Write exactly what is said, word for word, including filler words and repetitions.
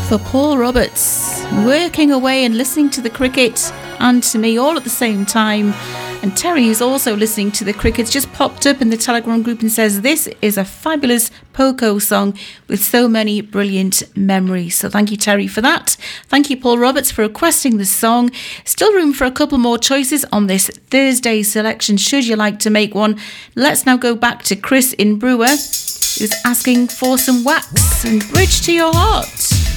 for Paul Roberts, working away and listening to the cricket and to me all at the same time. And Terry, who's also listening to the crickets, just popped up in the Telegram group and says this is a fabulous Poco song with so many brilliant memories. So thank you, Terry, for that. Thank you, Paul Roberts, for requesting the song. Still room for a couple more choices on this Thursday selection, should you like to make one. Let's now go back to Chris in Brewer, who's asking for some Wax and Bridge to Your Heart.